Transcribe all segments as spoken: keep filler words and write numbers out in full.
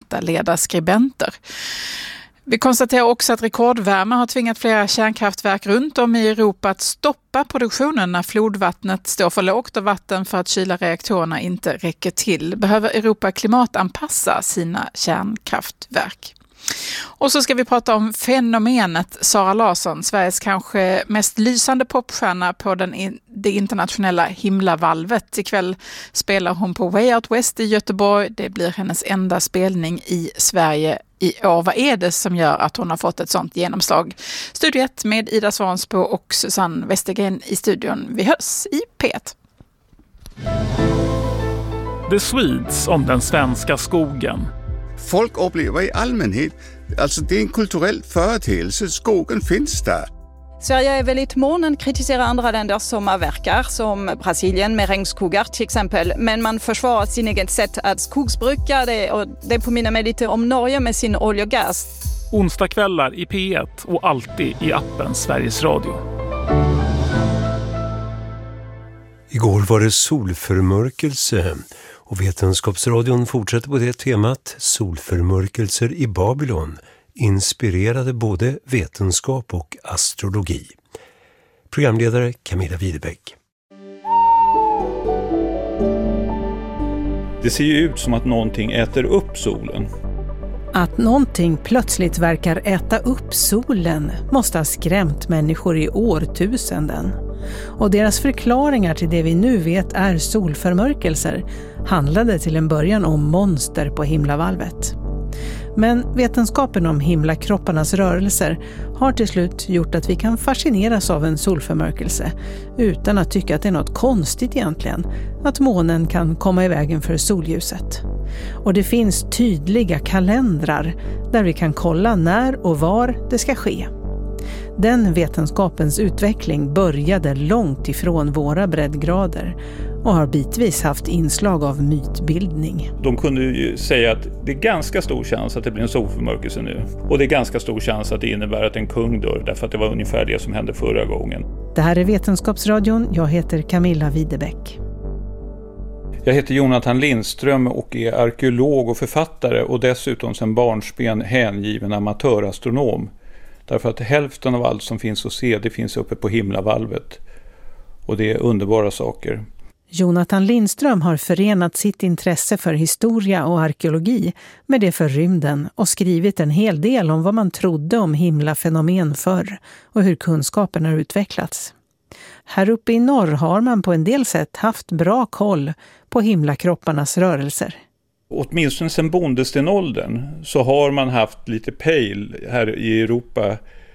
intressanta ledarskribenter. Vi konstaterar också att rekordvärme har tvingat flera kärnkraftverk runt om i Europa att stoppa produktionen när flodvattnet står för lågt och vatten för att kyla reaktorerna inte räcker till. Behöver Europa klimatanpassa sina kärnkraftverk? Och så ska vi prata om fenomenet Zara Larsson, Sveriges kanske mest lysande popstjärna på den in, det internationella himlavalvet. Ikväll spelar hon på Way Out West i Göteborg. Det blir hennes enda spelning i Sverige i år. Vad är det som gör att hon har fått ett sånt genomslag? Studio ett med Ida Svansbo och Susanne Westergren i studion. Vi hörs i P ett. The Swedes om den svenska skogen. Folk upplever i allmänhet, alltså det är en kulturell företeelse, skogen finns där. Sverige är väldigt mån att kritisera andra länder som avverkar, som Brasilien med regnskogar till exempel. Men man försvarar sin eget sätt att skogsbruka det, och det påminner mig lite om Norge med sin olja och gas. Onsdagskvällar i P ett och alltid i appen Sveriges Radio. Igår var det solförmörkelse. Och Vetenskapsradion fortsätter på det temat, solförmörkelser i Babylon, inspirerade både vetenskap och astrologi. Programledare Camilla Widebeck. Det ser ju ut som att någonting äter upp solen. Att någonting plötsligt verkar äta upp solen måste ha skrämt människor i årtusenden. Och deras förklaringar till det vi nu vet är solförmörkelser handlade till en början om monster på himlavalvet. Men vetenskapen om himlakropparnas rörelser har till slut gjort att vi kan fascineras av en solförmörkelse utan att tycka att det är något konstigt egentligen, att månen kan komma i vägen för solljuset. Och det finns tydliga kalendrar där vi kan kolla när och var det ska ske. Den vetenskapens utveckling började långt ifrån våra breddgrader och har bitvis haft inslag av mytbildning. De kunde ju säga att det är ganska stor chans att det blir en solförmörkelse nu. Och det är ganska stor chans att det innebär att en kung dör, därför att det var ungefär det som hände förra gången. Det här är Vetenskapsradion. Jag heter Camilla Widebeck. Jag heter Jonathan Lindström och är arkeolog och författare och dessutom sedan barnsben hängiven amatörastronom. Därför att hälften av allt som finns att se, det finns uppe på himlavalvet. Och det är underbara saker. Jonathan Lindström har förenat sitt intresse för historia och arkeologi med det för rymden och skrivit en hel del om vad man trodde om himlafenomen förr och hur kunskapen har utvecklats. Här uppe i norr har man på en del sätt haft bra koll på himlakropparnas rörelser. Åtminstone sedan bondestenåldern så har man haft lite pejl här i Europa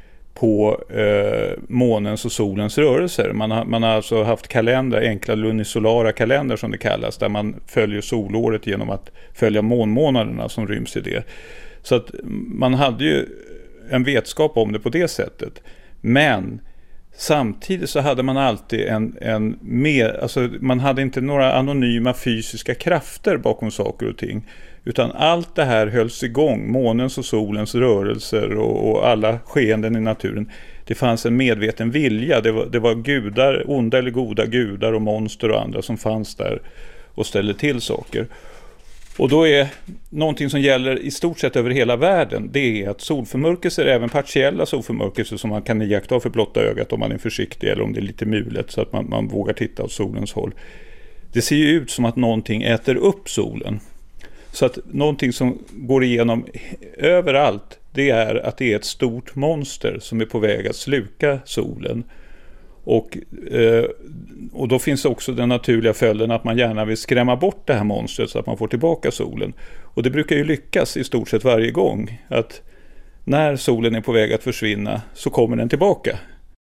på eh, månens och solens rörelser. Man har, man har alltså haft kalendrar, enkla lunisolara kalendrar som det kallas, där man följer solåret genom att följa månmånaderna som ryms i det. Så att man hade ju en vetskap om det på det sättet. Men samtidigt så hade man alltid en, en mer, alltså man hade inte några anonyma fysiska krafter bakom saker och ting, utan allt det här hölls igång, månens och solens rörelser och, och alla skeenden i naturen. Det fanns en medveten vilja, det var, det var gudar, onda eller goda gudar och monster och andra som fanns där och ställde till saker. Och då är någonting som gäller i stort sett över hela världen, det är att solförmörkelser, även partiella solförmörkelser som man kan iaktta för blotta ögat om man är försiktig eller om det är lite mulet så att man, man vågar titta åt solens håll. Det ser ju ut som att någonting äter upp solen. Så att någonting som går igenom överallt, det är att det är ett stort monster som är på väg att sluka solen. Och, eh, och då finns också den naturliga följden att man gärna vill skrämma bort det här monstret så att man får tillbaka solen. Och det brukar ju lyckas i stort sett varje gång. Att när solen är på väg att försvinna så kommer den tillbaka.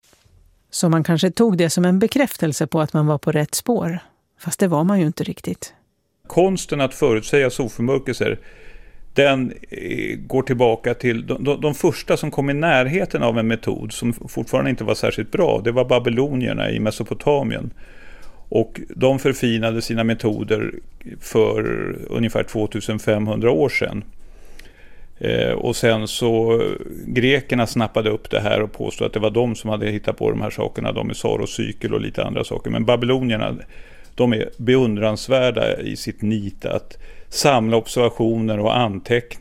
Så man kanske tog det som en bekräftelse på att man var på rätt spår. Fast det var man ju inte riktigt. Konsten att förutsäga solförmörkelser, den går tillbaka till de, de, de första som kom i närheten av en metod som fortfarande inte var särskilt bra. Det var babylonierna i Mesopotamien. Och de förfinade sina metoder för ungefär tvåtusenfemhundra år sedan. Eh, och sen så grekerna snappade upp det här och påstod att det var de som hade hittat på de här sakerna. De är sarocykel och lite andra saker. Men babylonierna, de är beundransvärda i sitt nit att samla observationer och anteckna